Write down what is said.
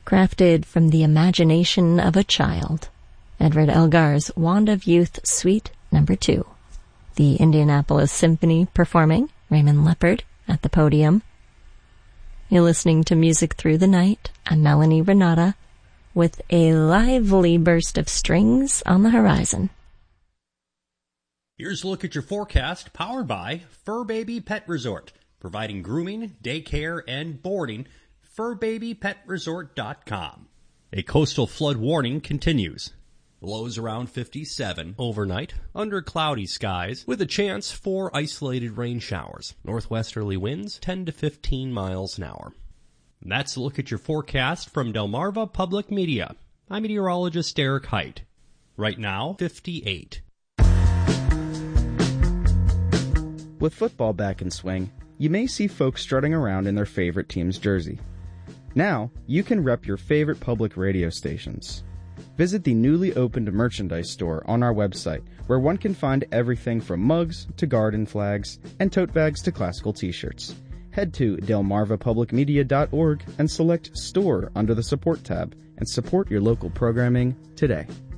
Crafted from the imagination of a child. Edward Elgar's Wand of Youth Suite No. 2. The Indianapolis Symphony performing Raymond Leppard at the podium. You're listening to Music Through the Night. I'm Melanie Renata with a lively burst of strings on the horizon. Here's a look at your forecast, powered by Fur Baby Pet Resort, providing grooming, daycare, and boarding. FurBabyPetResort.com. A coastal flood warning continues. Lows around 57 overnight, under cloudy skies, with a chance for isolated rain showers. Northwesterly winds 10 to 15 miles an hour. And that's a look at your forecast from Delmarva Public Media. I'm meteorologist Derek Height. Right now, 58. With football back in swing, you may see folks strutting around in their favorite team's jersey. Now, you can rep your favorite public radio stations. Visit the newly opened merchandise store on our website, where one can find everything from mugs to garden flags and tote bags to classical t-shirts. Head to delmarvapublicmedia.org and select Store under the Support tab and support your local programming today.